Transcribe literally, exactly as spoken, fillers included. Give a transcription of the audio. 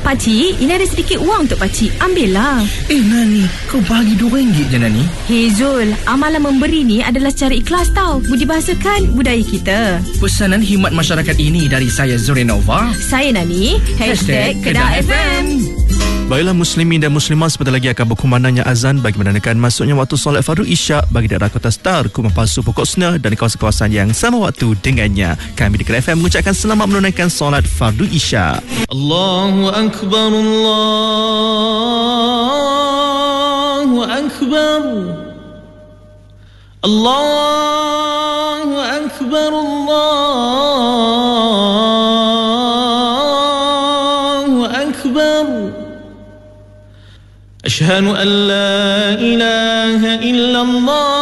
Pakcik, ini ada sedikit wang untuk pakcik. Ambillah. Eh Nani, kau bagi dua ringgit je Nani. Hei Zul, amalan memberi ni adalah secara ikhlas tau. Budi bahasa kan budaya kita. Pesanan khidmat masyarakat ini dari saya Zurinova. Saya Nani. Hashtag Kedah F M. Baiklah muslimin dan muslimat, sebentar lagi akan berkumandangnya azan bagi menandakan masuknya waktu solat fardu isyak bagi daerah Kota Star, Kumandan Palsu, Pokok Sena dan kawasan-kawasan yang sama waktu dengannya. Kami di Kedah F M mengucapkan selamat menunaikan solat fardu isyak. Allahu Akbar, Allahu Akbar, Allahu Akbar, Allahu Akbar. أشهد أن لا إله إلا الله